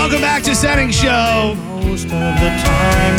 Welcome back to Setting Show. Most of the time.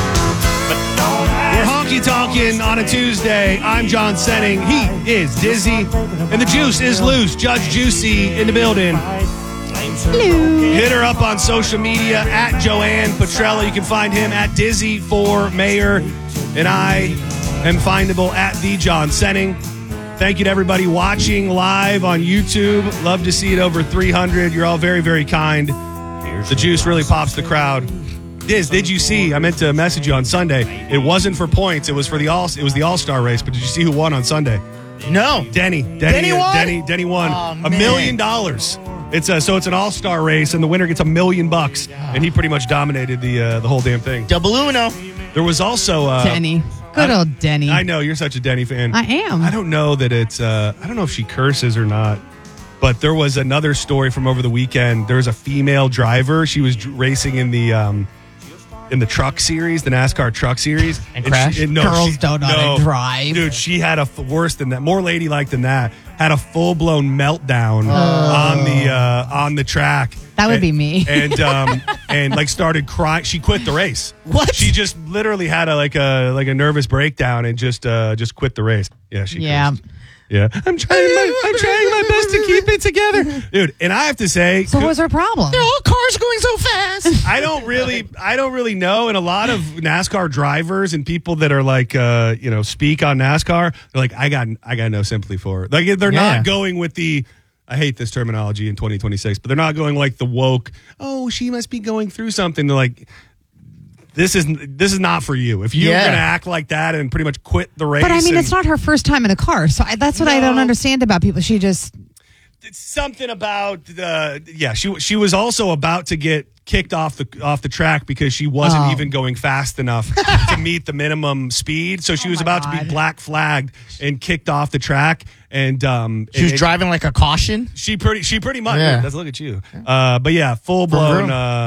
We're honky talking on a Tuesday. I'm John Senning. He is Dizzy. And the juice is loose. Judge Juicy in the building. Hello. Hit her up on social media at Joanne Petrella. You can find him at Dizzy for Mayor. And I am findable at the John Senning. Thank you to everybody watching live on YouTube. Love to see it over 300. You're all very, very kind. The juice really pops the crowd. Diz, did you see? I meant to message you on Sunday. It wasn't for points. It was for the All-Star race. But did you see who won on Sunday? No. Denny won? Denny won Oh, $1 million. It's an All-Star race, and the winner gets $1 million. And he pretty much dominated the whole damn thing. Double Uno. There was also Denny. Good old Denny. I know you're such a Denny fan. I am. I don't know that it's. I don't know if she curses or not. But there was another story from over the weekend. There's a female driver. She was racing in the truck series, the NASCAR truck series. And crashed? Girls don't know how to drive. Dude, she had worse than that, more ladylike than that. Had a full-blown meltdown on the track. That would be me. And like started crying. She quit the race. What? She just literally had a nervous breakdown and just quit the race. Yeah, she cursed. Yeah, I'm trying my best to keep it together, dude. And I have to say, So what was her problem? All cars going so fast. I don't really know. And a lot of NASCAR drivers and people that are like, speak on NASCAR, they're like, I got no sympathy for it. Like they're not going with the. I hate this terminology in 2026, but they're not going like the woke. Oh, she must be going through something. They're like. This is not for you. If you're going to act like that and pretty much quit the race. But I mean, it's not her first time in a car. So that's what I don't understand about people. She just... It's something about she was also about to get kicked off the track because she wasn't even going fast enough to meet the minimum speed. So she was about to be black flagged and kicked off the track. And she was driving like a caution. She pretty much. Yeah. Let's look at you. But yeah, full blown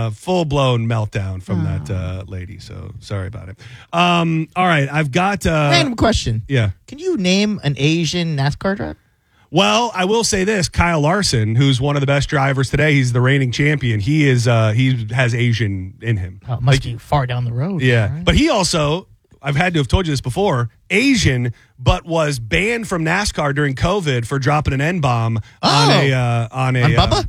meltdown from that lady. So sorry about it. All right, I've got Random question. Yeah. Can you name an Asian NASCAR driver? Well, I will say this: Kyle Larson, who's one of the best drivers today, he's the reigning champion. He is he has Asian in him. Oh, it must be far down the road. Yeah, right? but he also, I've had to have told you this before, Asian, but was banned from NASCAR during COVID for dropping an N-bomb on Bubba?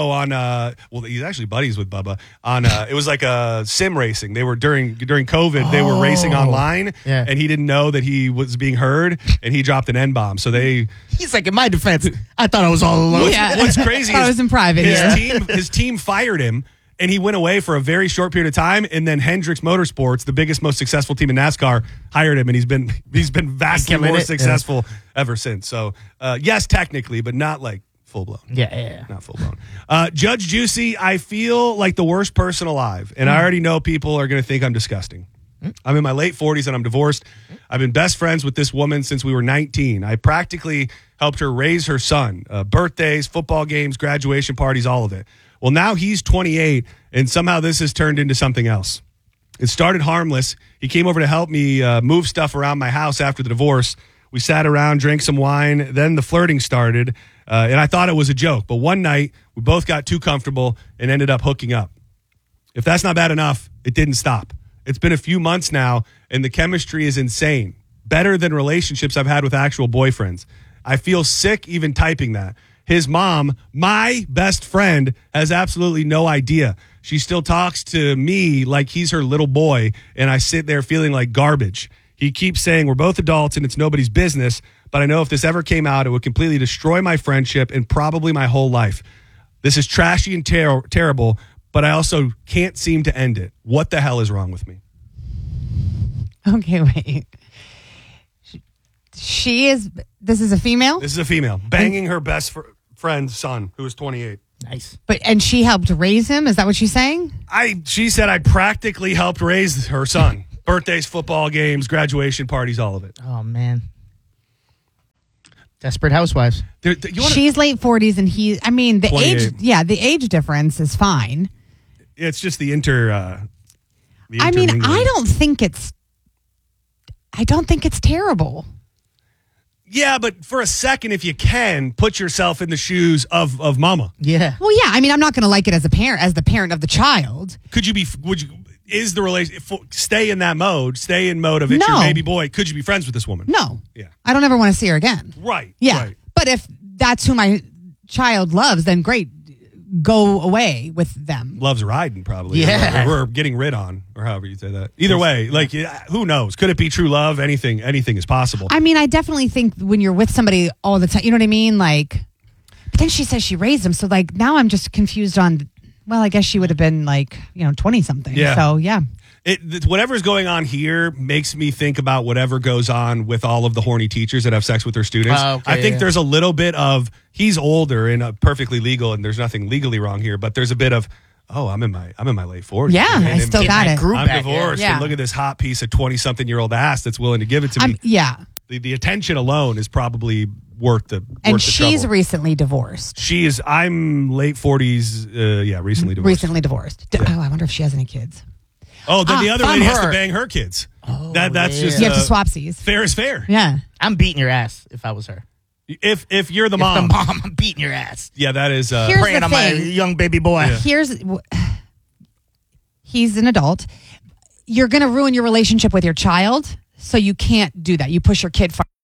Well, he's actually buddies with Bubba on it was like a sim racing. They were during COVID, they were racing online, and he didn't know that he was being heard, and he dropped an N-bomb. So he's like, in my defense, I thought I was all alone. What's crazy is I was in private. His team fired him. And he went away for a very short period of time, and then Hendricks Motorsports, the biggest, most successful team in NASCAR, hired him, and he's been vastly more successful ever since. So, yes, technically, but not like full blown. Yeah. Not full blown. Judge Juicy, I feel like the worst person alive, and I already know people are going to think I'm disgusting. I'm in my late 40s and I'm divorced. I've been best friends with this woman since we were 19. I practically helped her raise her son. Birthdays, football games, graduation parties, all of it. Well, now he's 28, and somehow this has turned into something else. It started harmless. He came over to help me move stuff around my house after the divorce. We sat around, drank some wine. Then the flirting started, and I thought it was a joke. But one night, we both got too comfortable and ended up hooking up. If that's not bad enough, it didn't stop. It's been a few months now, and the chemistry is insane. Better than relationships I've had with actual boyfriends. I feel sick even typing that. His mom, my best friend, has absolutely no idea. She still talks to me like he's her little boy, and I sit there feeling like garbage. He keeps saying we're both adults and it's nobody's business, but I know if this ever came out, it would completely destroy my friendship and probably my whole life. This is trashy and terrible, but I also can't seem to end it. What the hell is wrong with me? Okay, wait. This is a female? This is a female banging her best friend's son, who is 28. Nice. And she helped raise him? Is that what she's saying? She said I practically helped raise her son. Birthdays, football games, graduation parties, all of it. Oh, man. Desperate Housewives. She's late 40s and the 28. the age difference is fine. It's just the I don't think it's terrible. Yeah, but for a second, if you can, put yourself in the shoes of mama. Yeah. Well, yeah. I mean, I'm not going to like it as the parent of the child. Is the relation, stay in that mode, stay in mode of it's your No. baby boy. Could you be friends with this woman? No. Yeah. I don't ever want to see her again. Right. Yeah. Right. But if that's who my child loves, then great. Go away with them. Loves riding, probably. Yeah. Or getting rid on, or however you say that. Either way, like, who knows? Could it be true love? Anything is possible. I mean, I definitely think when you're with somebody all the time, you know what I mean? Like, but then she says she raised him. So, like, now I'm just confused on, well, I guess she would have been like, 20 something. Yeah. So, yeah. Whatever's going on here makes me think about whatever goes on with all of the horny teachers that have sex with their students. Oh, okay, I think yeah. there's a little bit of, he's older and perfectly legal and there's nothing legally wrong here, but there's a bit of, I'm in my late 40s. Yeah, And I still and got it. Group I'm back, divorced yeah. and look at this hot piece of 20-something-year-old ass that's willing to give it to me. Yeah. The attention alone is probably worth the And worth the she's trouble. recently divorced. I'm late 40s, recently divorced. Recently divorced. Oh, I wonder if she has any kids. Oh, then the other I'm lady has to her. bang her kids. Oh, That's yeah. just You have to swapsies. fair is fair. Yeah. I'm beating your ass if I was her. If you're the If mom, the mom, I'm beating your ass. yeah, that is. Here's Preying the on my thing. young baby boy. Yeah. He's an adult. You're going to ruin your relationship with your child, so you can't do that. You push your kid far.